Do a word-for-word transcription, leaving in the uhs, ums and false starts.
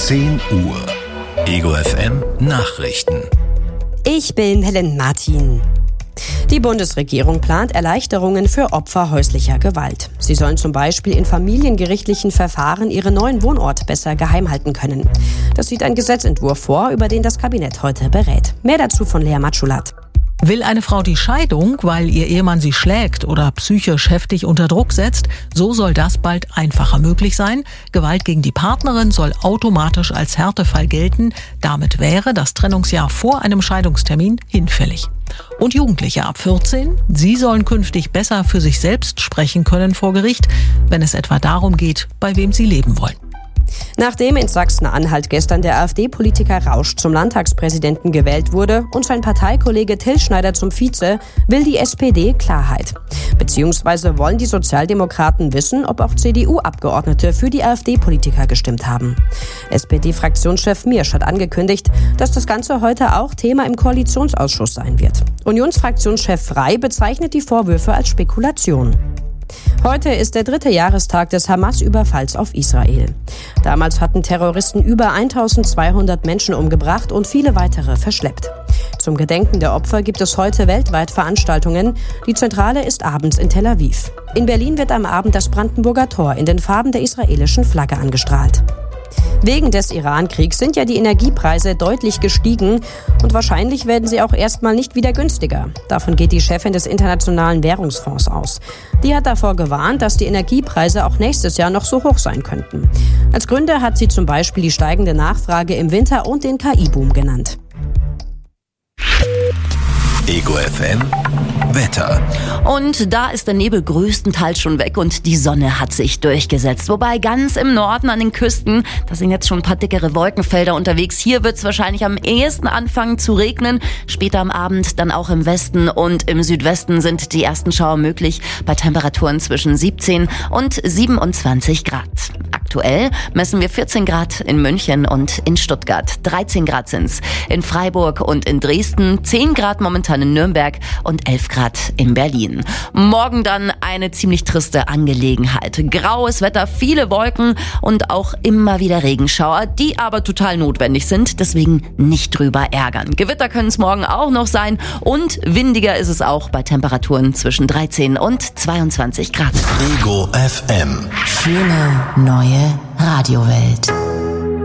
zehn Uhr. Ego F M Nachrichten. Ich bin Helen Martin. Die Bundesregierung plant Erleichterungen für Opfer häuslicher Gewalt. Sie sollen zum Beispiel in familiengerichtlichen Verfahren ihren neuen Wohnort besser geheim halten können. Das sieht ein Gesetzentwurf vor, über den das Kabinett heute berät. Mehr dazu von Lea Matschulat. Will eine Frau die Scheidung, weil ihr Ehemann sie schlägt oder psychisch heftig unter Druck setzt, so soll das bald einfacher möglich sein. Gewalt gegen die Partnerin soll automatisch als Härtefall gelten. Damit wäre das Trennungsjahr vor einem Scheidungstermin hinfällig. Und Jugendliche ab vierzehn, sie sollen künftig besser für sich selbst sprechen können vor Gericht, wenn es etwa darum geht, bei wem sie leben wollen. Nachdem in Sachsen-Anhalt gestern der AfD-Politiker Rausch zum Landtagspräsidenten gewählt wurde und sein Parteikollege Till Schneider zum Vize, will die S P D Klarheit. Beziehungsweise wollen die Sozialdemokraten wissen, ob auch C D U-Abgeordnete für die AfD-Politiker gestimmt haben. S P D-Fraktionschef Miersch hat angekündigt, dass das Ganze heute auch Thema im Koalitionsausschuss sein wird. Unionsfraktionschef Frey bezeichnet die Vorwürfe als Spekulation. Heute ist der dritte Jahrestag des Hamas-Überfalls auf Israel. Damals hatten Terroristen über eintausendzweihundert Menschen umgebracht und viele weitere verschleppt. Zum Gedenken der Opfer gibt es heute weltweit Veranstaltungen. Die Zentrale ist abends in Tel Aviv. In Berlin wird am Abend das Brandenburger Tor in den Farben der israelischen Flagge angestrahlt. Wegen des Iran-Kriegs sind ja die Energiepreise deutlich gestiegen und wahrscheinlich werden sie auch erstmal nicht wieder günstiger. Davon geht die Chefin des Internationalen Währungsfonds aus. Die hat davor gewarnt, dass die Energiepreise auch nächstes Jahr noch so hoch sein könnten. Als Gründe hat sie zum Beispiel die steigende Nachfrage im Winter und den K I-Boom genannt. Ego F M Wetter. Und da ist der Nebel größtenteils schon weg und die Sonne hat sich durchgesetzt. Wobei ganz im Norden an den Küsten, da sind jetzt schon ein paar dickere Wolkenfelder unterwegs. Hier wird es wahrscheinlich am ehesten anfangen zu regnen. Später am Abend dann auch im Westen und im Südwesten sind die ersten Schauer möglich bei Temperaturen zwischen siebzehn und siebenundzwanzig Grad. Aktuell messen wir vierzehn Grad in München und in Stuttgart. dreizehn Grad sind's in Freiburg und in Dresden, zehn Grad momentan in Nürnberg und elf Grad in Berlin. Morgen dann eine ziemlich triste Angelegenheit. Graues Wetter, viele Wolken und auch immer wieder Regenschauer, die aber total notwendig sind, deswegen nicht drüber ärgern. Gewitter können es morgen auch noch sein und windiger ist es auch bei Temperaturen zwischen dreizehn und zweiundzwanzig Grad. Ego F M. Schöne neue Radiowelt.